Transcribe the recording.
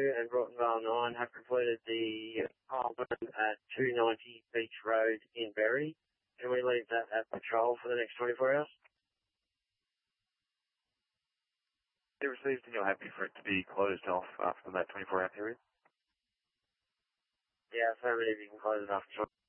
and Broughtonvale 9 have completed the Parliament at 290 Beach Road in Berry. Can we leave that at patrol for the next 24 hours? They received and you're happy for it to be closed off after that 24-hour period? Yeah, affirmative, you can close it after